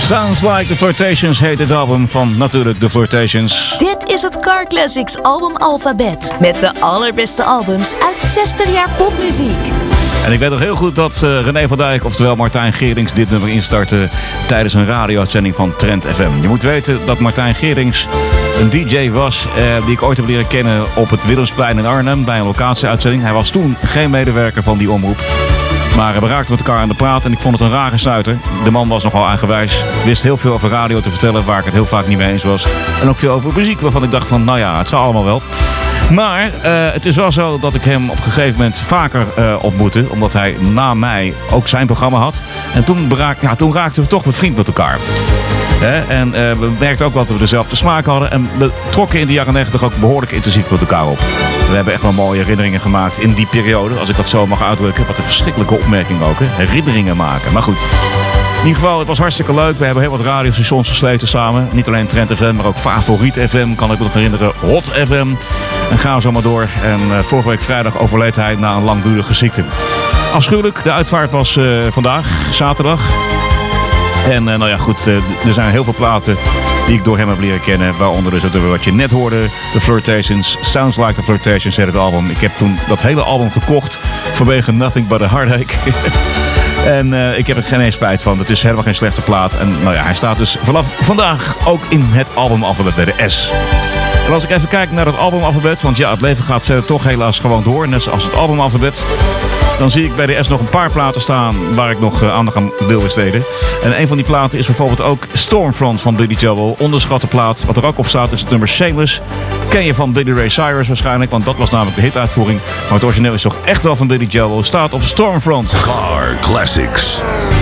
Sounds Like The Flirtations heet het album van natuurlijk The Flirtations. Dit is het Car Classics album Alphabet. Met de allerbeste albums uit 60 jaar popmuziek. En ik weet nog heel goed dat René van Dijk, oftewel Martijn Gerings, dit nummer instartte tijdens een radio-uitzending van Trend FM. Je moet weten dat Martijn Gerings een DJ was die ik ooit heb leren kennen op het Willemsplein in Arnhem bij een locatieuitzending. Hij was toen geen medewerker van die omroep. Maar we raakten met elkaar aan de praat en ik vond het een rare snuiter. De man was nogal eigenwijs. Wist heel veel over radio te vertellen waar ik het heel vaak niet mee eens was. En ook veel over muziek waarvan ik dacht van, nou ja, het zal allemaal wel. Maar het is wel zo dat ik hem op een gegeven moment vaker ontmoette. Omdat hij na mij ook zijn programma had. En toen raakten we toch bevriend met elkaar. En we merkten ook dat we dezelfde smaak hadden. En we trokken in de jaren 90 ook behoorlijk intensief met elkaar op. We hebben echt wel mooie herinneringen gemaakt in die periode. Als ik dat zo mag uitdrukken. Wat een verschrikkelijke opmerking ook. Hè? Herinneringen maken. Maar goed. In ieder geval, het was hartstikke leuk. We hebben heel wat radiostations gesleten samen. Niet alleen Trend FM, maar ook Favoriet FM. Kan ik me nog herinneren. Hot FM. En gaan we zo maar door. En vorige week vrijdag overleed hij na een langdurige ziekte. Afschuwelijk. De uitvaart was vandaag, zaterdag. En nou ja, goed. Er zijn heel veel platen die ik door hem heb leren kennen. Waaronder dus wat je net hoorde. The Flirtations. Sounds Like The Flirtations heet het album. Ik heb toen dat hele album gekocht. Vanwege Nothing But A Heartache. En ik heb er geen eens spijt van. Het is helemaal geen slechte plaat. En nou ja, hij staat dus vanaf vandaag ook in het albumalfabet bij de S. En als ik even kijk naar het albumalfabet. Want ja, het leven gaat verder toch helaas gewoon door. Net zoals het albumalfabet. Dan zie ik bij de S nog een paar platen staan waar ik nog aandacht aan wil besteden. En een van die platen is bijvoorbeeld ook Stormfront van Billy Joel. Onderschatte plaat. Wat er ook op staat is het nummer Shameless. Ken je van Billy Ray Cyrus waarschijnlijk, want dat was namelijk de hituitvoering. Maar het origineel is toch echt wel van Billy Joel. Staat op Stormfront. Car Classics.